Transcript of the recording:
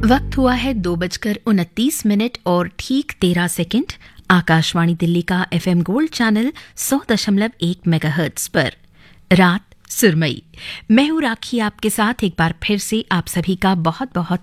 वक्त हुआ है 2:29 और ठीक 13 सेकंड। आकाशवाणी दिल्ली का एफएम गोल्ड चैनल 100.1 मेगाहर्ट्ज पर रात सुरमई। मैं हूं राखी, आपके साथ एक बार फिर से आप सभी का बहुत बहुत